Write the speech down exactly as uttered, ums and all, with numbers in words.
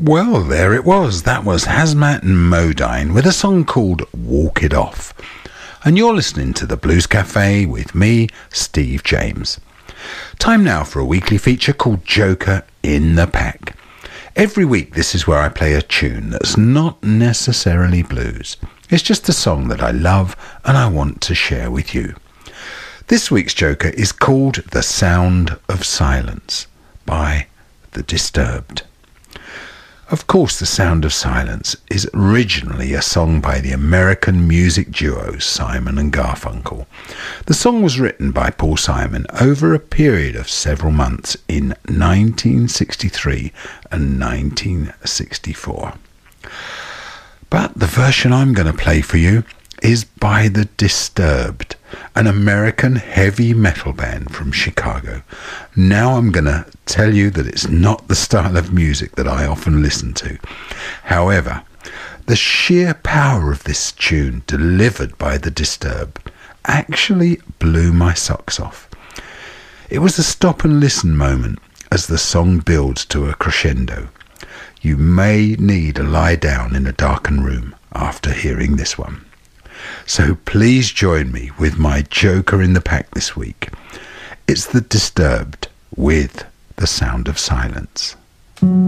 Well, there it was. That was Hazmat and Modine with a song called Walk It Off. And you're listening to the Blues Cafe with me, Steve James. Time now for a weekly feature called Joker in the Pack. Every week this is where I play a tune that's not necessarily blues. It's just a song that I love and I want to share with you. This week's Joker is called The Sound of Silence by The Disturbed. Of course, The Sound of Silence is originally a song by the American music duo Simon and Garfunkel. The song was written by Paul Simon over a period of several months in nineteen sixty-three and nineteen sixty-four. But the version I'm going to play for you is by The Disturbed, an American heavy metal band from Chicago. Now I'm going to tell you that it's not the style of music that I often listen to. However, the sheer power of this tune delivered by The Disturbed actually blew my socks off. It was a stop and listen moment as the song builds to a crescendo. You may need to lie down in a darkened room after hearing this one. So please join me with my Joker in the Pack this week. It's The Disturbed with The Sound of Silence.